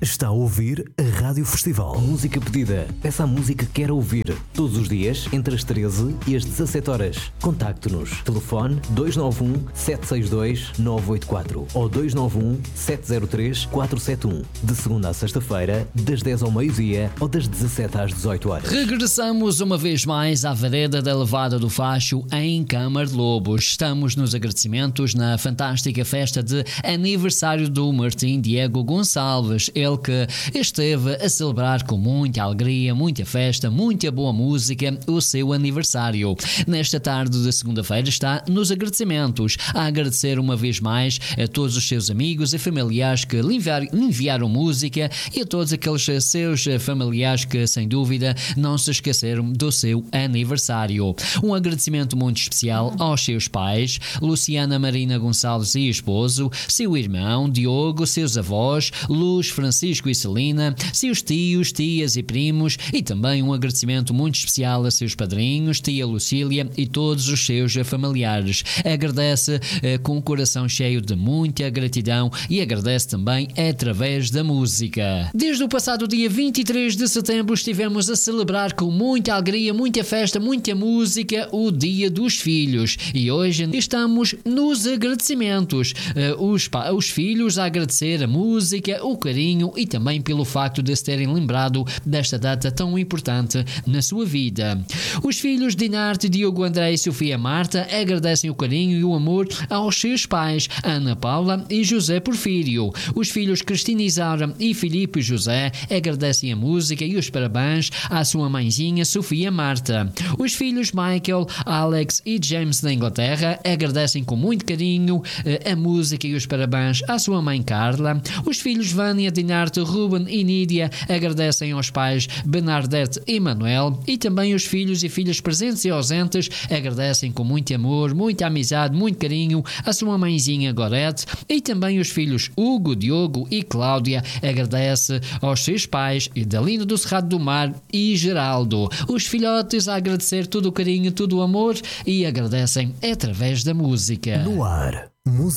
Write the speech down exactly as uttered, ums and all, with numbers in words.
Está a ouvir a Rádio Festival. Música pedida. Peça a música que quer ouvir. Todos os dias, entre as treze e as dezassete horas. Contacte-nos. Telefone dois nove um, sete seis dois, nove oito quatro ou dois nove um, sete zero três, quatro sete um. De segunda a sexta-feira, das dez ao meio-dia ou das dezassete às dezoito horas. Regressamos uma vez mais à Vereda da Levada do Facho, em Câmara de Lobos. Estamos nos agradecimentos na fantástica festa de aniversário do Martim Diego Gonçalves. Ele que esteve a celebrar com muita alegria, muita festa, muita boa música o seu aniversário. Nesta tarde de segunda-feira está nos agradecimentos, a agradecer uma vez mais a todos os seus amigos e familiares que lhe enviar, enviaram música e a todos aqueles seus familiares que sem dúvida não se esqueceram do seu aniversário. Um agradecimento muito especial aos seus pais, Luciana Marina Gonçalves e esposo, seu irmão Diogo, seus avós, Luz, Francisco e Celina, seus tios, tias e primos, e também um agradecimento muito especial a seus padrinhos, tia Lucília e todos os seus familiares. Agradece eh, com o coração cheio de muita gratidão e agradece também através da música. Desde o passado dia vinte e três de setembro estivemos a celebrar com muita alegria, muita festa, muita música o Dia dos Filhos e hoje estamos nos agradecimentos. Eh, os, os filhos a agradecer a música, o carinho e também pelo facto de se terem lembrado desta data tão importante na sua vida. Os filhos Dinarte, Diogo André e Sofia Marta agradecem o carinho e o amor aos seus pais, Ana Paula e José Porfírio. Os filhos Cristina Isaura e Filipe José agradecem a música e os parabéns à sua mãezinha Sofia Marta. Os filhos Michael, Alex e James da Inglaterra agradecem com muito carinho a música e os parabéns à sua mãe Carla. Os filhos Vânia, Dinarte, Ruben e Nídia agradecem aos pais Bernadette e Manuel e também os filhos e filhas presentes e ausentes agradecem com muito amor, muita amizade, muito carinho a sua mãezinha Gorete e também os filhos Hugo, Diogo e Cláudia agradece aos seus pais Idalino do Cerrado do Mar e Geraldo. Os filhotes a agradecer todo o carinho, todo o amor e agradecem através da música. No ar, música.